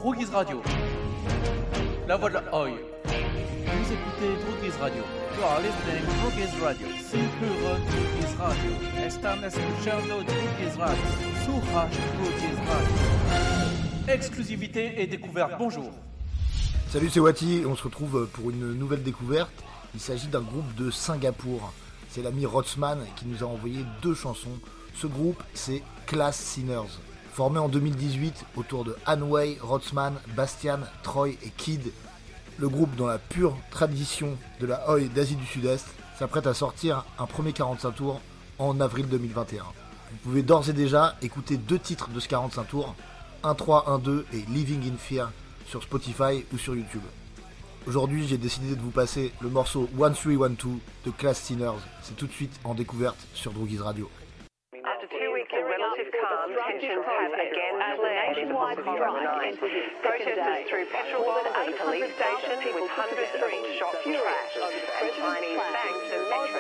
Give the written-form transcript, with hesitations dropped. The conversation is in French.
Droogies Radio. La voix de la Oi. Vous écoutez Droogies Radio. You are listening to Droogies Radio. Silpura Droogies Radio. Están escuchando Droogies Radio. Słuchasz Droogies Radio. Exclusivité et découverte, bonjour. Salut, c'est Wati, on se retrouve pour une nouvelle découverte. Il s'agit d'un groupe de Singapour. C'est l'ami Rotsman qui nous a envoyé 2 chansons. Ce groupe, c'est Class Sinners. Formé en 2018 autour de Hanway, Rotsman, Bastian, Troy et Kid, le groupe dans la pure tradition de la Oi d'Asie du Sud-Est s'apprête à sortir un premier 45 tours en avril 2021. Vous pouvez d'ores et déjà écouter 2 titres de ce 45 tours, 1-3, 1-2 et Living in Fear sur Spotify ou sur YouTube. Aujourd'hui, j'ai décidé de vous passer le morceau 1312 de Class Sinners. C'est tout de suite en découverte sur Droogies Radio. After 2 weeks of relative calm, tensions have again flared in the Boston night. Protesters threw petrol bombs at a police station with hundreds of shots trashed, and Chinese banks and metro